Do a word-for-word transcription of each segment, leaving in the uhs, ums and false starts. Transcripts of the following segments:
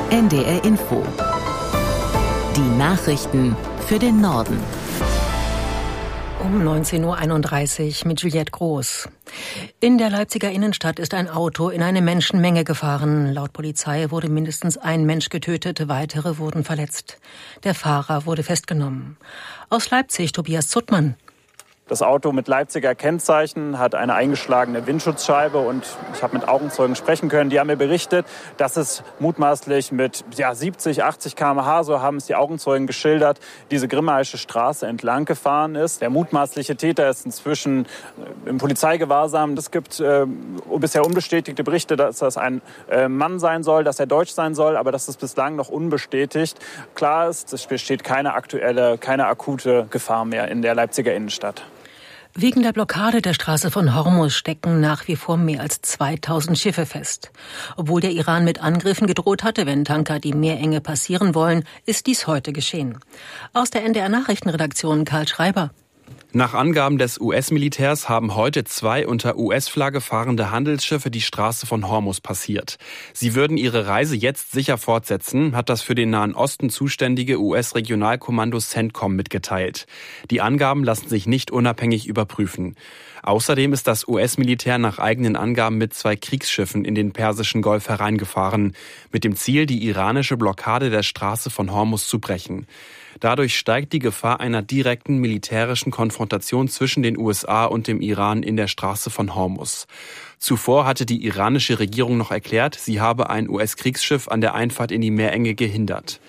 N D R Info. Die Nachrichten für den Norden. Um neunzehn Uhr einunddreißig mit Juliette Groß. In der Leipziger Innenstadt ist ein Auto in eine Menschenmenge gefahren. Laut Polizei wurde mindestens ein Mensch getötet, weitere wurden verletzt. Der Fahrer wurde festgenommen. Aus Leipzig Tobias Zuttmann. Das Auto mit Leipziger Kennzeichen hat eine eingeschlagene Windschutzscheibe und ich habe mit Augenzeugen sprechen können. Die haben mir berichtet, dass es mutmaßlich mit ja, siebzig, achtzig Kilometer pro Stunde, so haben es die Augenzeugen geschildert, diese Grimmaische Straße entlang gefahren ist. Der mutmaßliche Täter ist inzwischen im Polizeigewahrsam. Es gibt äh, bisher unbestätigte Berichte, dass das ein äh, Mann sein soll, dass er deutsch sein soll, aber das ist bislang noch unbestätigt. Klar ist, es besteht keine aktuelle, keine akute Gefahr mehr in der Leipziger Innenstadt. Wegen der Blockade der Straße von Hormuz stecken nach wie vor mehr als zweitausend Schiffe fest. Obwohl der Iran mit Angriffen gedroht hatte, wenn Tanker die Meerenge passieren wollen, ist dies heute geschehen. Aus der N D R-Nachrichtenredaktion Karl Schreiber. Nach Angaben des U S-Militärs haben heute zwei unter U S-Flagge fahrende Handelsschiffe die Straße von Hormuz passiert. Sie würden ihre Reise jetzt sicher fortsetzen, hat das für den Nahen Osten zuständige U S-Regionalkommando CENTCOM mitgeteilt. Die Angaben lassen sich nicht unabhängig überprüfen. Außerdem ist das U S-Militär nach eigenen Angaben mit zwei Kriegsschiffen in den Persischen Golf hereingefahren, mit dem Ziel, die iranische Blockade der Straße von Hormuz zu brechen. Dadurch steigt die Gefahr einer direkten militärischen Konfrontation zwischen den U S A und dem Iran in der Straße von Hormuz. Zuvor hatte die iranische Regierung noch erklärt, sie habe ein U S-Kriegsschiff an der Einfahrt in die Meerenge gehindert.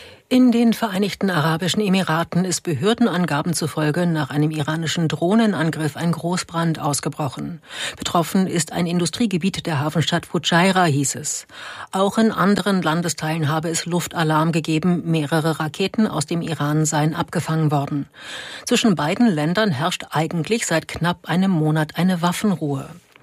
In den Vereinigten Arabischen Emiraten ist Behördenangaben zufolge nach einem iranischen Drohnenangriff ein Großbrand ausgebrochen. Betroffen ist ein Industriegebiet der Hafenstadt Fujairah, hieß es. Auch in anderen Landesteilen habe es Luftalarm gegeben, mehrere Raketen aus dem Iran seien abgefangen worden. Zwischen beiden Ländern herrscht eigentlich seit knapp einem Monat eine Waffenruhe.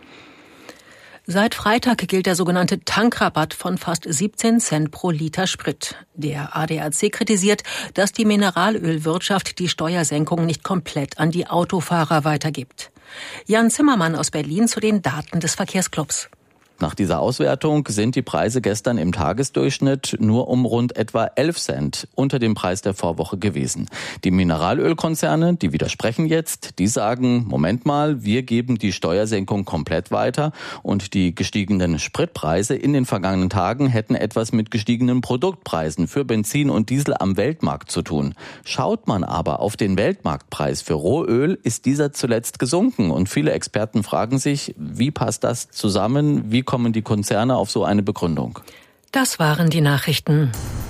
Seit Freitag gilt der sogenannte Tankrabatt von fast siebzehn Cent pro Liter Sprit. Der A D A C kritisiert, dass die Mineralölwirtschaft die Steuersenkung nicht komplett an die Autofahrer weitergibt. Jan Zimmermann aus Berlin zu den Daten des Verkehrsclubs. Nach dieser Auswertung sind die Preise gestern im Tagesdurchschnitt nur um rund etwa elf Cent unter dem Preis der Vorwoche gewesen. Die Mineralölkonzerne, die widersprechen jetzt, die sagen, Moment mal, wir geben die Steuersenkung komplett weiter und die gestiegenen Spritpreise in den vergangenen Tagen hätten etwas mit gestiegenen Produktpreisen für Benzin und Diesel am Weltmarkt zu tun. Schaut man aber auf den Weltmarktpreis für Rohöl, ist dieser zuletzt gesunken und viele Experten fragen sich, wie passt das zusammen, wie kommen die Konzerne auf so eine Begründung? Das waren die Nachrichten.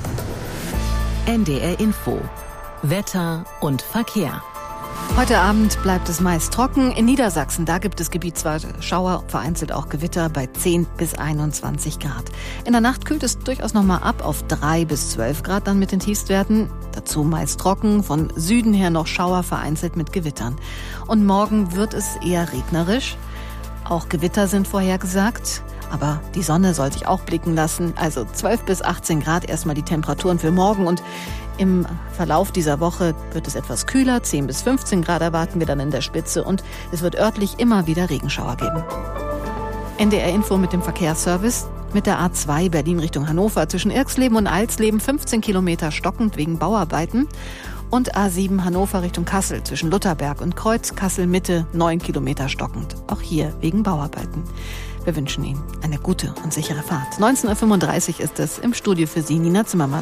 N D R Info. Wetter und Verkehr. Heute Abend bleibt es meist trocken. In Niedersachsen, da gibt es gebietsweise Schauer, vereinzelt auch Gewitter bei zehn bis einundzwanzig Grad. In der Nacht kühlt es durchaus nochmal ab auf drei bis zwölf Grad dann mit den Tiefstwerten. Dazu meist trocken, von Süden her noch Schauer, vereinzelt mit Gewittern. Und morgen wird es eher regnerisch. Auch Gewitter sind vorhergesagt, aber die Sonne soll sich auch blicken lassen. Also zwölf bis achtzehn Grad erstmal die Temperaturen für morgen und im Verlauf dieser Woche wird es etwas kühler. zehn bis fünfzehn Grad erwarten wir dann in der Spitze und es wird örtlich immer wieder Regenschauer geben. N D R Info mit dem Verkehrsservice. Mit der A zwei Berlin Richtung Hannover zwischen Irxleben und Alsleben fünfzehn Kilometer stockend wegen Bauarbeiten. Und A sieben Hannover Richtung Kassel zwischen Lutherberg und Kreuz Kassel Mitte neun Kilometer stockend. Auch hier wegen Bauarbeiten. Wir wünschen Ihnen eine gute und sichere Fahrt. neunzehn Uhr fünfunddreißig ist es im Studio für Sie, Nina Zimmermann.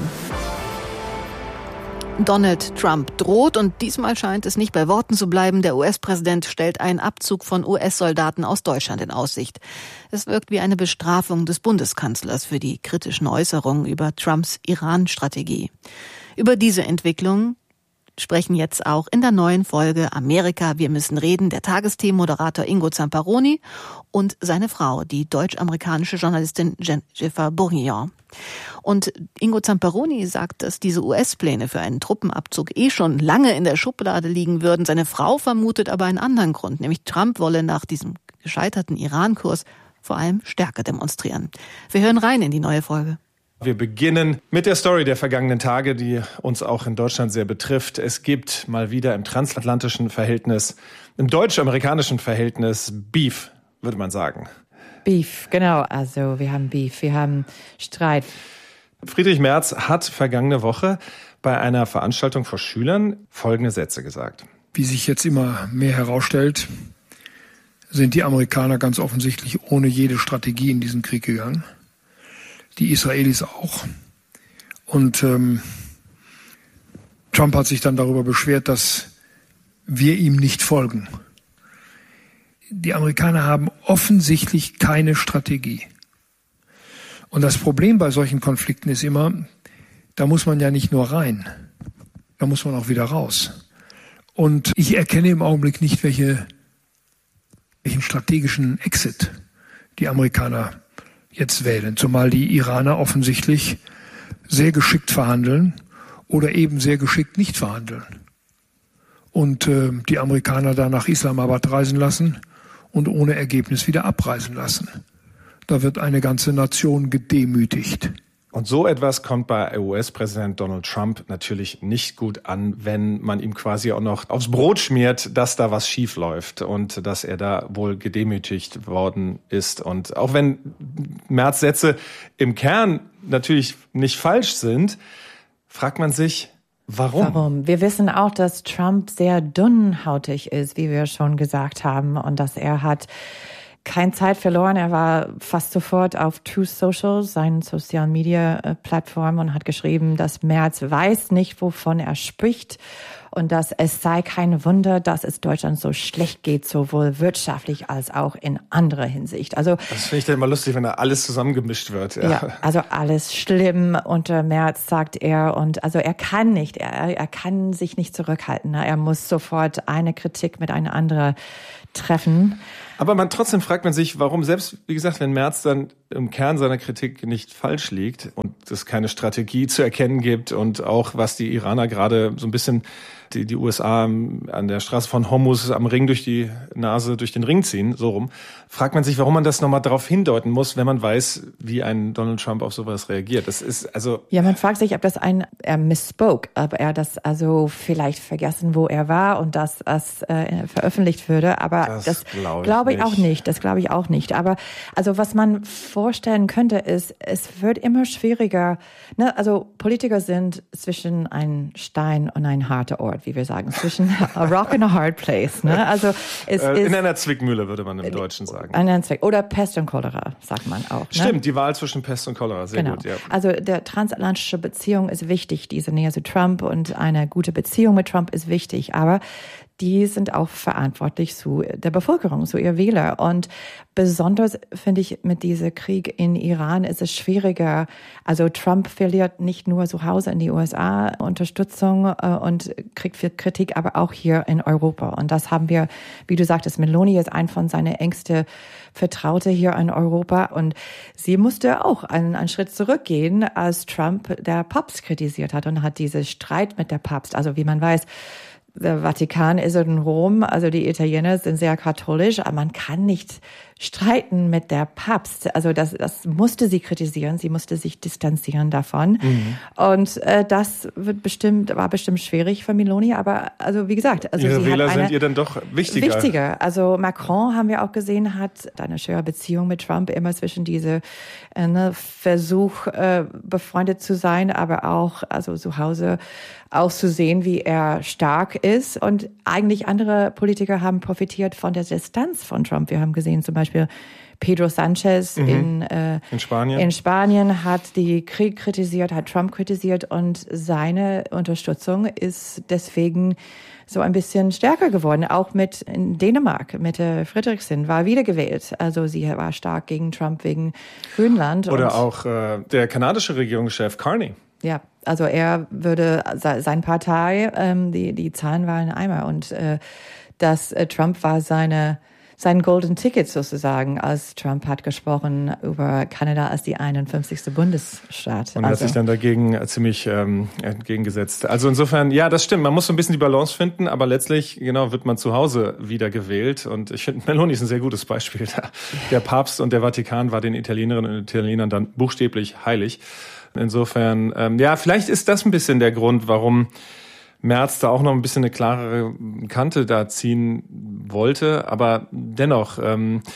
Donald Trump droht und diesmal scheint es nicht bei Worten zu bleiben. Der U S-Präsident stellt einen Abzug von U S-Soldaten aus Deutschland in Aussicht. Es wirkt wie eine Bestrafung des Bundeskanzlers für die kritischen Äußerungen über Trumps Iran-Strategie. Über diese Entwicklung sprechen jetzt auch in der neuen Folge Amerika, wir müssen reden, der Tagesthemenmoderator Ingo Zamparoni und seine Frau, die deutsch-amerikanische Journalistin Jennifer Bourguignon. Und Ingo Zamparoni sagt, dass diese U S-Pläne für einen Truppenabzug eh schon lange in der Schublade liegen würden. Seine Frau vermutet aber einen anderen Grund, nämlich Trump wolle nach diesem gescheiterten Iran-Kurs vor allem Stärke demonstrieren. Wir hören rein in die neue Folge. Wir beginnen mit der Story der vergangenen Tage, die uns auch in Deutschland sehr betrifft. Es gibt mal wieder im transatlantischen Verhältnis, im deutsch-amerikanischen Verhältnis Beef, würde man sagen. Beef, genau. Also wir haben Beef, wir haben Streit. Friedrich Merz hat vergangene Woche bei einer Veranstaltung vor Schülern folgende Sätze gesagt. Wie sich jetzt immer mehr herausstellt, sind die Amerikaner ganz offensichtlich ohne jede Strategie in diesen Krieg gegangen. Die Israelis auch. Und ähm, Trump hat sich dann darüber beschwert, dass wir ihm nicht folgen. Die Amerikaner haben offensichtlich keine Strategie. Und das Problem bei solchen Konflikten ist immer, da muss man ja nicht nur rein, da muss man auch wieder raus. Und ich erkenne im Augenblick nicht, welche, welchen strategischen Exit die Amerikaner jetzt wählen. Zumal die Iraner offensichtlich sehr geschickt verhandeln oder eben sehr geschickt nicht verhandeln. Und äh, die Amerikaner da nach Islamabad reisen lassen und ohne Ergebnis wieder abreisen lassen. Da wird eine ganze Nation gedemütigt. Und so etwas kommt bei U S-Präsident Donald Trump natürlich nicht gut an, wenn man ihm quasi auch noch aufs Brot schmiert, dass da was schief läuft und dass er da wohl gedemütigt worden ist. Und auch wenn Merz Sätze im Kern natürlich nicht falsch sind, fragt man sich, warum? Warum? Wir wissen auch, dass Trump sehr dünnhautig ist, wie wir schon gesagt haben, und dass er hat keine Zeit verloren. Er war fast sofort auf Truth Social, seinen Social Media Plattform, und hat geschrieben, dass Merz weiß nicht, wovon er spricht und dass es sei kein Wunder, dass es Deutschland so schlecht geht, sowohl wirtschaftlich als auch in anderer Hinsicht. Also das finde ich dann immer lustig, wenn da alles zusammengemischt wird. Ja, ja, also alles schlimm unter Merz, sagt er, und also er kann nicht, er, er kann sich nicht zurückhalten. Er muss sofort eine Kritik mit einer anderen treffen. Aber man trotzdem fragt man sich, warum selbst, wie gesagt, wenn Merz dann im Kern seiner Kritik nicht falsch liegt und es keine Strategie zu erkennen gibt und auch was die Iraner gerade so ein bisschen die, die U S A an der Straße von Hormuz am Ring durch die Nase, durch den Ring ziehen, so rum, fragt man sich, warum man das nochmal darauf hindeuten muss, wenn man weiß, wie ein Donald Trump auf sowas reagiert. Das ist also. Ja, man fragt sich, ob das ein, er misspoke, ob er das also vielleicht vergessen, wo er war und dass das äh, veröffentlicht würde. Aber das, das glaube ich, glaub ich auch nicht. Das glaube ich auch nicht. Aber also was man vorstellen könnte, ist, es wird immer schwieriger. Ne? Also Politiker sind zwischen ein Stein und ein harter Ort, wie wir sagen, zwischen a rock and a hard place. Ne? Also es äh, ist in einer Zwickmühle, würde man im Deutschen sagen. Einen Zweck. Oder Pest und Cholera, sagt man auch. Ne? Stimmt, die Wahl zwischen Pest und Cholera, sehr genau. gut. Ja. Also der transatlantische Beziehung ist wichtig, diese Nähe zu Trump, und eine gute Beziehung mit Trump ist wichtig, aber die sind auch verantwortlich zu der Bevölkerung, zu ihr Wähler. Und besonders finde ich, mit diesem Krieg in Iran ist es schwieriger. Also Trump verliert nicht nur zu Hause in die U S A Unterstützung äh, und kriegt viel Kritik, aber auch hier in Europa. Und das haben wir, wie du sagtest, Meloni ist ein von seinen engsten Vertraute hier in Europa. Und sie musste auch einen, einen Schritt zurückgehen, als Trump der Papst kritisiert hat und hat diese Streit mit der Papst. Also wie man weiß, der Vatikan ist in Rom, also die Italiener sind sehr katholisch, aber man kann nicht streiten mit der Papst. Also das, das musste sie kritisieren, sie musste sich distanzieren davon. Mhm. Und äh, das wird bestimmt, war bestimmt schwierig für Meloni, aber also wie gesagt, also ihre sie Wähler hat eine, sind ihr dann doch wichtiger. Wichtiger. Also Macron, haben wir auch gesehen, hat eine schöne Beziehung mit Trump, immer zwischen diese äh, ne, Versuch, äh, befreundet zu sein, aber auch also zu Hause auszusehen, wie er stark ist. Und eigentlich andere Politiker haben profitiert von der Distanz von Trump. Wir haben gesehen zum Beispiel Pedro Sanchez mhm. in, äh, in Spanien. in Spanien hat die Krieg kritisiert, hat Trump kritisiert, und seine Unterstützung ist deswegen so ein bisschen stärker geworden. Auch mit in Dänemark, mit äh, Frederiksen war wiedergewählt. Also sie war stark gegen Trump wegen Grönland. Oder und auch äh, der kanadische Regierungschef Carney. Ja, also er würde, seine Partei, ähm, die, die Zahlen waren ein Eimer, und äh, dass äh, Trump war seine, sein Golden Ticket sozusagen, als Trump hat gesprochen über Kanada als die einundfünfzigste Bundesstaat. Und also. hat sich dann dagegen ziemlich ähm, entgegengesetzt. Also insofern, ja, das stimmt, man muss so ein bisschen die Balance finden, aber letztlich, genau, wird man zu Hause wieder gewählt. Und ich finde, Meloni ist ein sehr gutes Beispiel. Der Papst und der Vatikan war den Italienerinnen und Italienern dann buchstäblich heilig. Insofern, ähm, ja, vielleicht ist das ein bisschen der Grund, warum Merz da auch noch ein bisschen eine klarere Kante da ziehen wollte. Aber dennoch, ähm,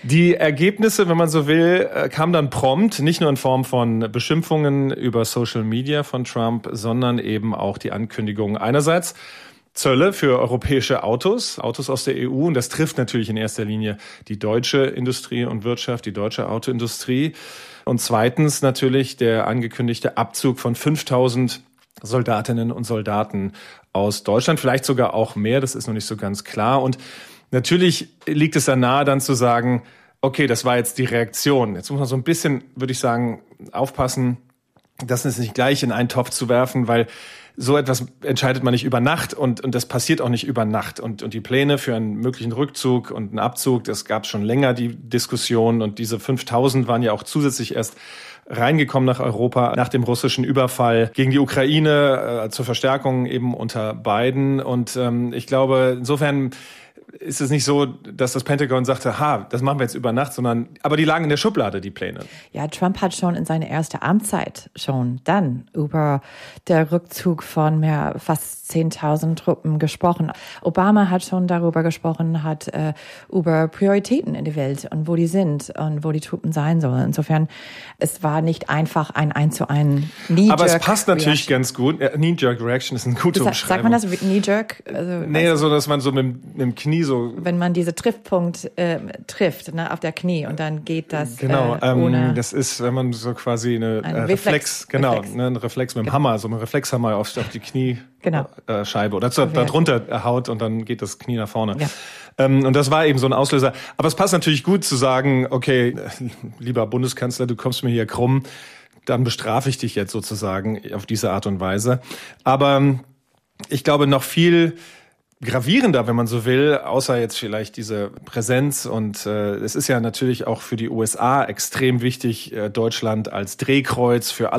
Die Ergebnisse, wenn man so will, kamen dann prompt, nicht nur in Form von Beschimpfungen über Social Media von Trump, sondern eben auch die Ankündigung einerseits Zölle für europäische Autos, Autos aus der E U. Und das trifft natürlich in erster Linie die deutsche Industrie und Wirtschaft, die deutsche Autoindustrie. Und zweitens natürlich der angekündigte Abzug von fünftausend Soldatinnen und Soldaten aus Deutschland, vielleicht sogar auch mehr, das ist noch nicht so ganz klar. Und natürlich liegt es dann nahe, dann zu sagen, okay, das war jetzt die Reaktion. Jetzt muss man so ein bisschen, würde ich sagen, aufpassen, das nicht gleich in einen Topf zu werfen, weil so etwas entscheidet man nicht über Nacht und, und das passiert auch nicht über Nacht. Und, und die Pläne für einen möglichen Rückzug und einen Abzug, das gab schon länger, die Diskussion. Und diese fünftausend waren ja auch zusätzlich erst reingekommen nach Europa nach dem russischen Überfall gegen die Ukraine äh, zur Verstärkung eben unter Biden. Und ähm, ich glaube, insofern ist es nicht so, dass das Pentagon sagte, ha, das machen wir jetzt über Nacht, sondern, aber die lagen in der Schublade, die Pläne. Ja, Trump hat schon in seiner ersten Amtszeit schon dann über den Rückzug von mehr fast zehntausend Truppen gesprochen. Obama hat schon darüber gesprochen, hat äh, über Prioritäten in der Welt und wo die sind und wo die Truppen sein sollen. Insofern, es war nicht einfach ein eins zu ein Knee-Jerk. Aber es passt natürlich ganz gut. Ja, Knee-Jerk Reaction ist eine gute Sa- Umschreibung. Sagt man das Knee-Jerk? Also, nee, so, also, dass man so mit, mit dem Knie so... Wenn man diese Triffpunkt äh, trifft, ne, auf der Knie und dann geht das Genau, äh, ohne... Ähm, das ist, wenn man so quasi eine ein äh, Reflex, Reflex, genau, Reflex. Ne, ein Reflex mit dem Genau. Hammer, so ein Reflexhammer auf, auf die Knie. Genau. Äh, Scheibe oder zu, da drunter haut und dann geht das Knie nach vorne. Ja. Ähm, und das war eben so ein Auslöser. Aber es passt natürlich gut zu sagen, okay, lieber Bundeskanzler, du kommst mir hier krumm, dann bestrafe ich dich jetzt sozusagen auf diese Art und Weise. Aber ich glaube, noch viel gravierender, wenn man so will, außer jetzt vielleicht diese Präsenz. Und äh, es ist ja natürlich auch für die U S A extrem wichtig, äh, Deutschland als Drehkreuz für alle